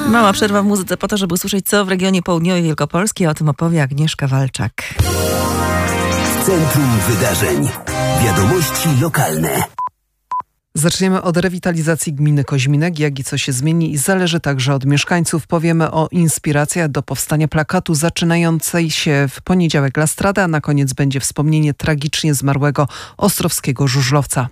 Mała przerwa w muzyce po to, żeby usłyszeć, co w regionie południowej Wielkopolski. O tym opowie Agnieszka Walczak. W centrum wydarzeń. Wiadomości lokalne. Zaczniemy od rewitalizacji gminy Koźminek. Jak i co się zmieni, zależy także od mieszkańców. Powiemy o inspiracjach do powstania plakatu zaczynającej się w poniedziałek Lastrada, a na koniec będzie wspomnienie tragicznie zmarłego ostrowskiego żużlowca.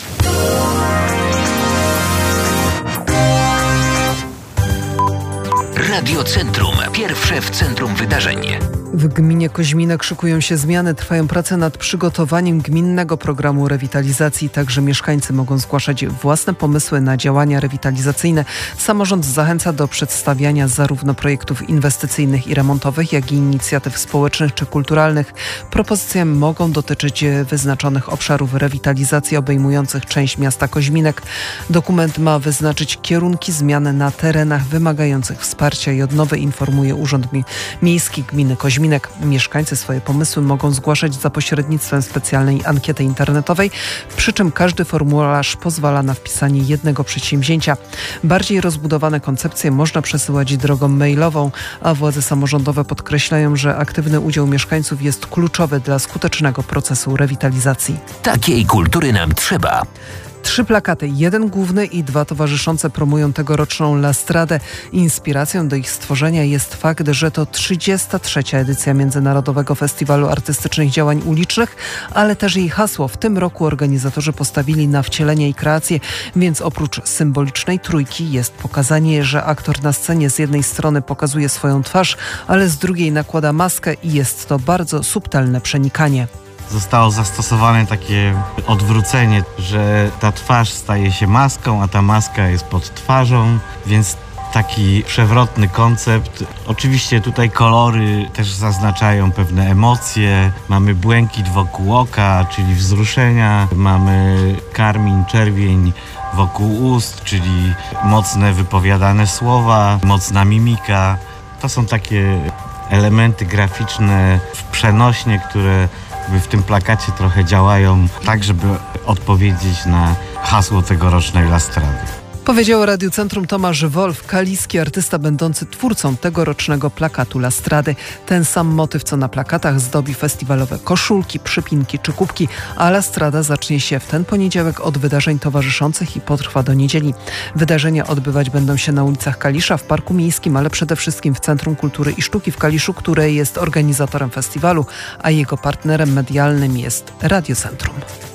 Radio Centrum. Pierwsze w centrum wydarzeń. W gminie Koźminek szykują się zmiany. Trwają prace nad przygotowaniem gminnego programu rewitalizacji. Także mieszkańcy mogą zgłaszać własne pomysły na działania rewitalizacyjne. Samorząd zachęca do przedstawiania zarówno projektów inwestycyjnych i remontowych, jak i inicjatyw społecznych czy kulturalnych. Propozycje mogą dotyczyć wyznaczonych obszarów rewitalizacji obejmujących część miasta Koźminek. Dokument ma wyznaczyć kierunki zmian na terenach wymagających wsparcia i odnowy, informuje Urząd Miejski Gminy Koźminek. Mieszkańcy swoje pomysły mogą zgłaszać za pośrednictwem specjalnej ankiety internetowej, przy czym każdy formularz pozwala na wpisanie jednego przedsięwzięcia. Bardziej rozbudowane koncepcje można przesyłać drogą mailową, a władze samorządowe podkreślają, że aktywny udział mieszkańców jest kluczowy dla skutecznego procesu rewitalizacji. Takiej kultury nam trzeba. 3 plakaty, 1 główny i 2 towarzyszące promują tegoroczną Lastradę. Inspiracją do ich stworzenia jest fakt, że to 33. edycja Międzynarodowego Festiwalu Artystycznych Działań Ulicznych, ale też jej hasło. W tym roku organizatorzy postawili na wcielenie i kreację, więc oprócz symbolicznej trójki jest pokazanie, że aktor na scenie z jednej strony pokazuje swoją twarz, ale z drugiej nakłada maskę i jest to bardzo subtelne przenikanie. Zostało zastosowane takie odwrócenie, że ta twarz staje się maską, a ta maska jest pod twarzą, więc taki przewrotny koncept. Oczywiście tutaj kolory też zaznaczają pewne emocje. Mamy błękit wokół oka, czyli wzruszenia. Mamy karmin, czerwień wokół ust, czyli mocne wypowiadane słowa, mocna mimika. To są takie elementy graficzne w przenośnie, które w tym plakacie trochę działają tak, żeby odpowiedzieć na hasło tegorocznej Lastrady. Powiedział Radiu Centrum Tomasz Wolf, kaliski artysta będący twórcą tegorocznego plakatu Lastrady. Ten sam motyw, co na plakatach, zdobi festiwalowe koszulki, przypinki czy kubki, a Lastrada zacznie się w ten poniedziałek od wydarzeń towarzyszących i potrwa do niedzieli. Wydarzenia odbywać będą się na ulicach Kalisza, w Parku Miejskim, ale przede wszystkim w Centrum Kultury i Sztuki w Kaliszu, które jest organizatorem festiwalu, a jego partnerem medialnym jest Radio Centrum.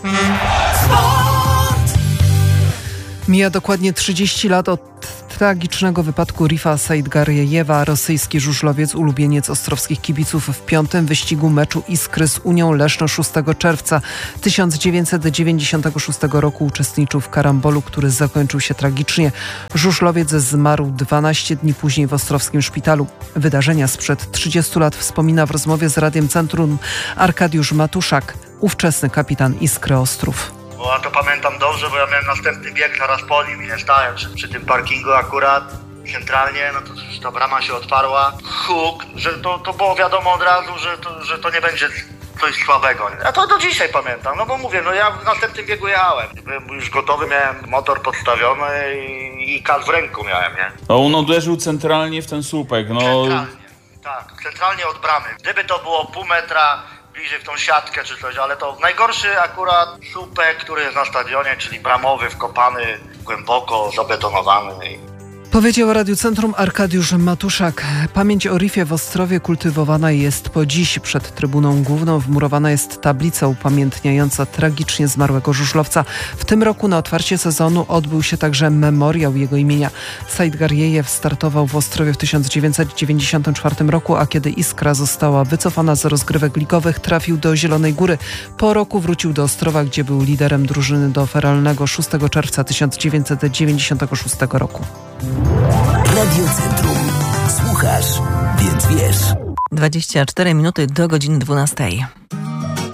Mija dokładnie 30 lat od tragicznego wypadku Rifa Saidgarjejewa. Rosyjski żużlowiec, ulubieniec ostrowskich kibiców, w 5. wyścigu meczu Iskry z Unią Leszno 6 czerwca 1996 roku uczestniczył w karambolu, który zakończył się tragicznie. Żużlowiec zmarł 12 dni później w ostrowskim szpitalu. Wydarzenia sprzed 30 lat wspomina w rozmowie z Radiem Centrum Arkadiusz Matuszak, ówczesny kapitan Iskry Ostrów. Ja to pamiętam dobrze, bo ja miałem następny bieg zaraz po nim i nie stałem przy tym parkingu akurat centralnie, no to ta brama się otwarła. Huk, że to było wiadomo od razu, że to nie będzie coś słabego. Ja to do dzisiaj pamiętam, no bo mówię, no ja w następnym biegu jechałem. Byłem już gotowy, miałem motor podstawiony i kaz w ręku miałem, nie? A on uderzył centralnie w ten słupek, no. Centralnie, tak, centralnie od bramy. Gdyby to było pół metra bliżej w tą siatkę czy coś, ale to najgorszy akurat słupek, który jest na stadionie, czyli bramowy, wkopany, głęboko, zabetonowany. Powiedział Radiu Centrum Arkadiusz Matuszak. Pamięć o Rifie w Ostrowie kultywowana jest po dziś. Przed trybuną główną wmurowana jest tablica upamiętniająca tragicznie zmarłego żużlowca. W tym roku na otwarcie sezonu odbył się także memoriał jego imienia. Saidgarjejew startował w Ostrowie w 1994 roku, a kiedy Iskra została wycofana z rozgrywek ligowych, trafił do Zielonej Góry. Po roku wrócił do Ostrowa, gdzie był liderem drużyny do feralnego 6 czerwca 1996 roku. Radio Centrum. Słuchasz, więc wiesz. 24 minuty do godziny 12.